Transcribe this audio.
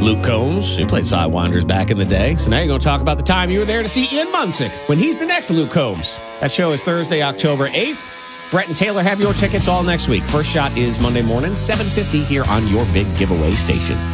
Luke Combs, who played Sidewinders back in the day. So now you're going to talk about the time you were there to see Ian Munsick when he's the next Luke Combs. That show is Thursday, October 8th. Brett and Taylor have your tickets all next week. First shot is Monday morning, 7:50 here on your big giveaway station.